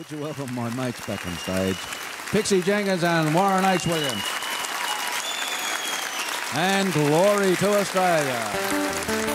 would you welcome my mates back on stage, Pixie Jenkins and Warren H. Williams. And glory to Australia.